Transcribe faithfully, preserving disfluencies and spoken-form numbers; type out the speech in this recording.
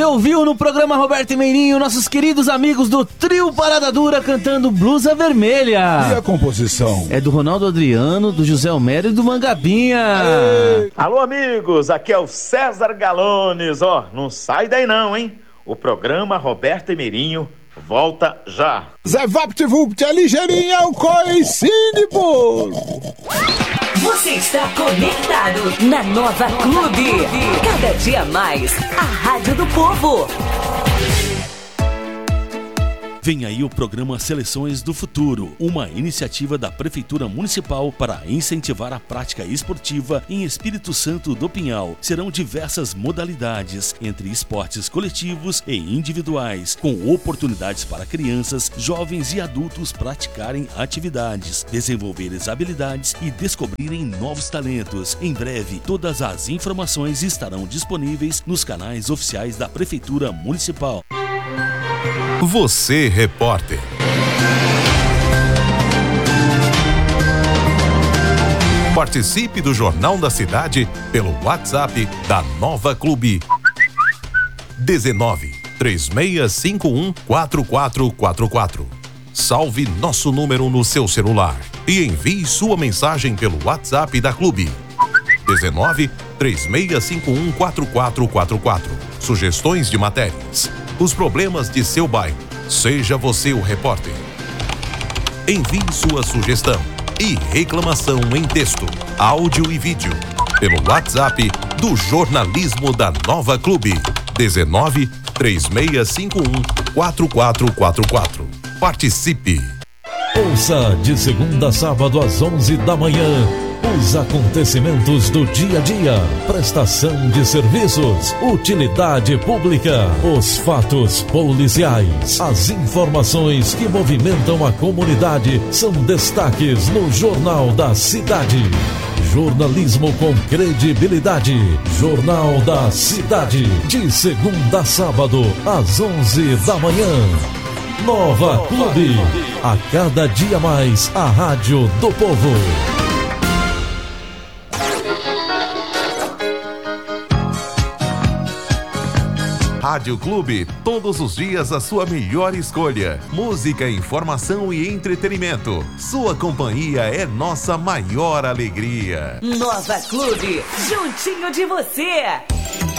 Ouviu no programa Roberto e Meirinho nossos queridos amigos do Trio Parada Dura cantando Blusa Vermelha. E a composição? É do Ronaldo Adriano, do José Homero e do Mangabinha. Aê. Alô, amigos, aqui é o César Galones. Ó, oh, não sai daí não, hein? O programa Roberto e Meirinho volta já. Zé VaptVupt é ligeirinho, é o coicínio, pô. Você está conectado na Nova Clube. Cada dia mais, a Rádio do Povo. Vem aí o programa Seleções do Futuro, uma iniciativa da Prefeitura Municipal para incentivar a prática esportiva em Espírito Santo do Pinhal. Serão diversas modalidades, entre esportes coletivos e individuais, com oportunidades para crianças, jovens e adultos praticarem atividades, desenvolverem habilidades e descobrirem novos talentos. Em breve, todas as informações estarão disponíveis nos canais oficiais da Prefeitura Municipal. Você, repórter. Participe do Jornal da Cidade pelo WhatsApp da Nova Clube. dezenove, três seis cinco um, quatro quatro quatro quatro. Salve nosso número no seu celular e envie sua mensagem pelo WhatsApp da Clube. dezenove, três seis cinco um, quatro quatro quatro quatro. Sugestões de matérias. Os problemas de seu bairro. Seja você o repórter. Envie sua sugestão e reclamação em texto, áudio e vídeo pelo WhatsApp do Jornalismo da Nova Clube. dezenove, três seis cinco um, quatro quatro quatro quatro. Participe. Ouça de segunda a sábado às onze da manhã. Os acontecimentos do dia a dia, prestação de serviços, utilidade pública, os fatos policiais, as informações que movimentam a comunidade são destaques no Jornal da Cidade. Jornalismo com credibilidade. Jornal da Cidade, de segunda a sábado às onze da manhã. Nova Clube, a cada dia mais a Rádio do Povo. Rádio Clube, todos os dias a sua melhor escolha. Música, informação e entretenimento. Sua companhia é nossa maior alegria. Nova Clube, juntinho de você.